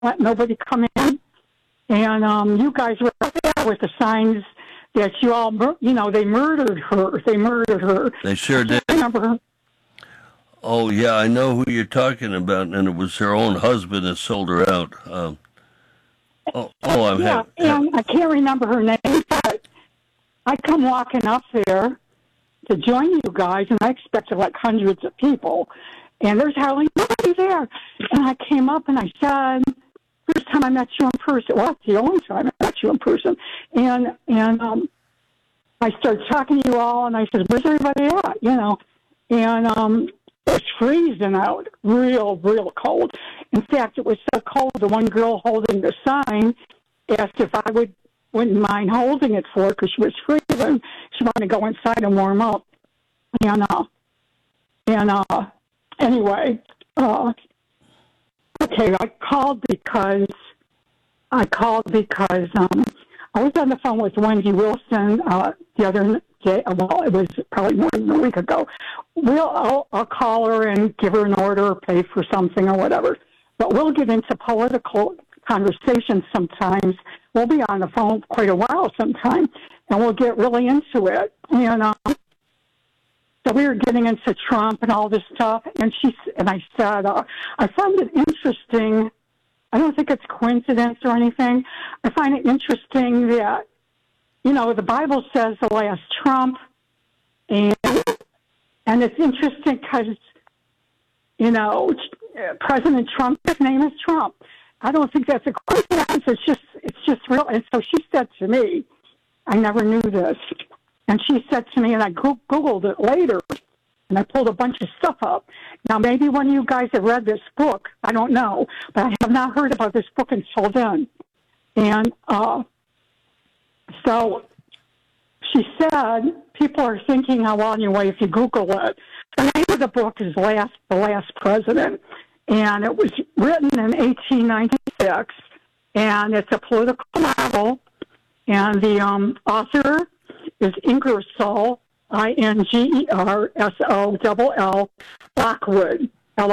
let nobody come in. And you guys were out there with the signs that you all, they murdered her. They murdered her. They sure did. I remember her. Oh, yeah, I know who you're talking about, and it was her own husband that sold her out. And I can't remember her name, but I come walking up there to join you guys, and I expected like hundreds of people, and there's hardly nobody there. And I came up and I said, first time I met you in person, well, it's the only time I met you in person, and I started talking to you all, and I said, where's everybody at, and it's freezing out, real cold. In fact, it was so cold, the one girl holding the sign asked if I wouldn't mind holding it for her because she was freezing. She wanted to go inside and warm up. Anyway, okay, I called because I was on the phone with Wendy Wilson the other day. Well, it was probably more than a week ago. I'll call her and give her an order or pay for something or whatever. But we'll get into political conversations sometimes. We'll be on the phone quite a while sometimes, and we'll get really into it. And so we were getting into Trump and all this stuff, and I said, I find it interesting. I don't think it's coincidence or anything. I find it interesting that, the Bible says the last trump, and it's interesting because, President Trump, his name is Trump. I don't think that's a coincidence. It's just real. And so she said to me, I never knew this. And she said to me, and I Googled it later, and I pulled a bunch of stuff up. Now, maybe one of you guys have read this book. I don't know. But I have not heard about this book until then. And so she said, people are thinking how well anyway if you Google it. The name of the book is The Last President. And it was written in 1896. And it's a political novel. And the author is Ingersoll, Ingersoll, Lockwood,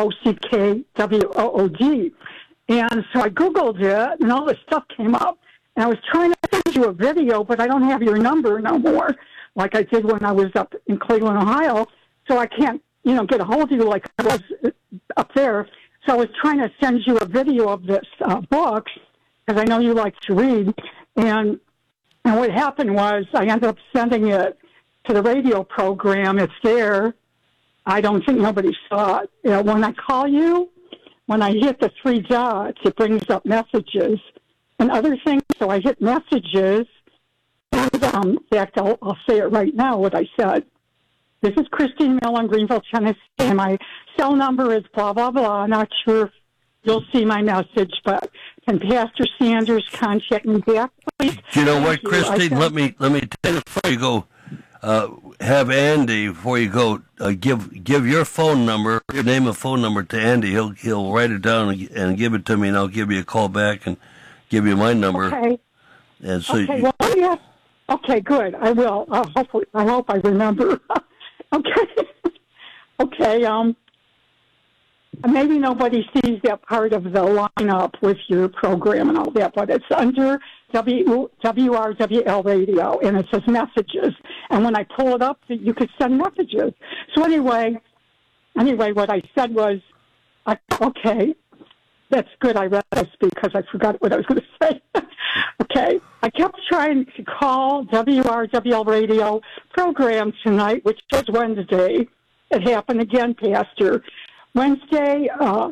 Lockwood. And so I Googled it, and all this stuff came up. And I was trying to send you a video, but I don't have your number no more, like I did when I was up in Cleveland, Ohio. So I can't, get a hold of you like I was up there. So I was trying to send you a video of this book, because I know you like to read. And what happened was I ended up sending it to the radio program. It's there. I don't think nobody saw it. When I call you, when I hit the three dots, it brings up messages and other things. So I hit messages. And, in fact, I'll say it right now, what I said. This is Christine Mill in Greenville, Tennessee, and my cell number is blah, blah, blah. I'm not sure if you'll see my message, but can Pastor Sanders contact me back, please? You know what, Christine? Let me tell you before you go. Have Andy before you go. Give your phone number, your name and phone number to Andy. He'll write it down and give it to me, and I'll give you a call back and give you my number. Okay. And so okay, good. I will. Hopefully, I hope I remember. Okay. Maybe nobody sees that part of the lineup with your program and all that, but it's under WRWL radio, and it says messages. And when I pull it up, you could send messages. So anyway, what I said was, okay, that's good. I read this because I forgot what I was going to say. Okay. I kept trying to call WRWL radio program tonight, which was Wednesday. It happened again, Pastor. Wednesday,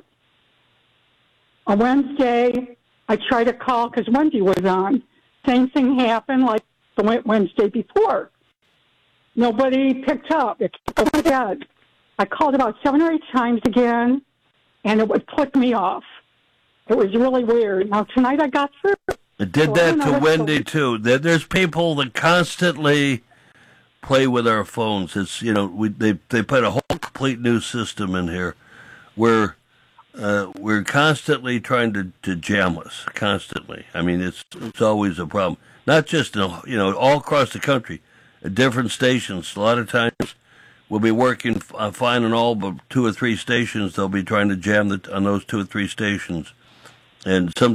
I tried to call because Wendy was on. Same thing happened like the Wednesday before. Nobody picked up. It kept going dead. I called about 7 or 8 times again, and it would click me off. It was really weird. Now, tonight I got through. It did that to Wendy, too. There's people that constantly play with our phones. It's, they put a whole complete new system in here where we're constantly trying to jam us, constantly. I mean, it's always a problem. Not just, all across the country, at different stations. A lot of times we'll be working fine and all, but 2 or 3 stations, they'll be trying to jam on those 2 or 3 stations. and some